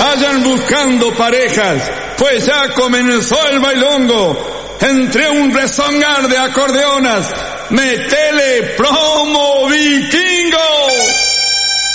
vayan buscando parejas, pues ya comenzó el bailongo. Entre un rezongar de acordeonas, metele